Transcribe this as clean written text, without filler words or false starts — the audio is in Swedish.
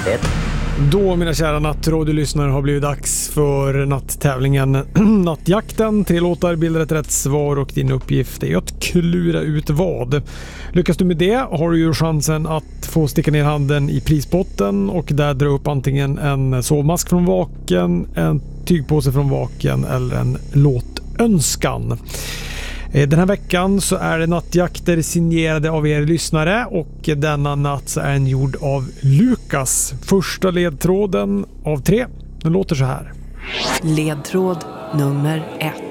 1. Då, mina kära nattradio-lyssnare, har blivit dags för natttävlingen Nattjakten. 3 låtar bildar ett rätt svar och din uppgift är att klura ut vad. Lyckas du med det har du ju chansen att få sticka ner handen i prispotten och där dra upp antingen en sovmask från Vaken, en tygpåse från Vaken eller en låtönskan. Den här veckan så är det nattjakter signerade av er lyssnare och denna natt så är den gjord av Lukas. Första ledtråden av 3. Den låter så här. Ledtråd nummer 1.